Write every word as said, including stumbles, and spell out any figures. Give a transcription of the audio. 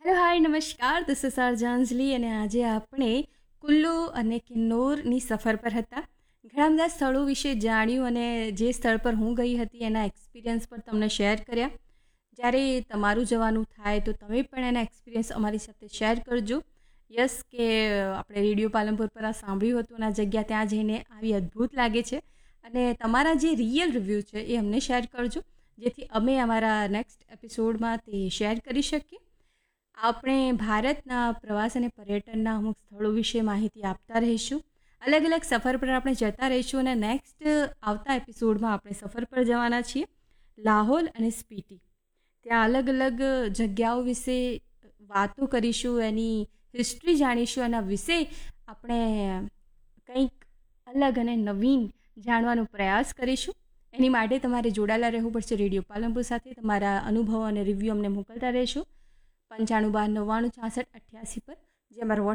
Hello hi નમસ્કાર, this is અર્જાંજલી અને આજે આપણે કુલ્લુ અને કિન્નોરની સફર પર હતા. ઘણા બધા સ્થળો વિશે જાણ્યું અને જે સ્થળ પર હું ગઈ હતી એના એક્સપિરિયન્સ પર તમને શેર કર્યા. જ્યારે તમારું જવાનું થાય તો તમે પણ એના એક્સપિરિયન્સ અમારી સાથે શેર કરજો. યસ કે આપણે રેડિયો પાલનપુર પર આ સાંભળ્યું હતું અને આ જગ્યા ત્યાં જઈને આવી અદ્ભુત લાગે છે અને તમારા જે રિયલ રિવ્યૂ છે એ અમને શેર કરજો, જેથી અમે અમારા નેક્સ્ટ એપિસોડમાં તે શેર કરી શકીએ. આપણે ભારતના પ્રવાસ અને પર્યટનના અમુક સ્થળો વિશે માહિતી આપતા રહીશું. અલગ અલગ સફર પર આપણે જતા રહીશું અને નેક્સ્ટ આવતા એપિસોડમાં આપણે સફર પર જવાના છીએ લાહોલ અને સ્પીટી. ત્યાં અલગ અલગ જગ્યાઓ વિશે વાતો કરીશું, એની હિસ્ટ્રી જાણીશું, એના વિશે આપણે કંઈક અલગ અને નવીન જાણવાનો પ્રયાસ કરીશું. એની માટે તમારે જોડાયેલા રહેવું પડશે રેડિયો પાલનપુર સાથે. તમારા અનુભવો અને રિવ્યૂ અમને મોકલતા રહેશો પંચાણું બાર નવ્વાણું છાસઠ અઠ્યાસી પર, જે અમારો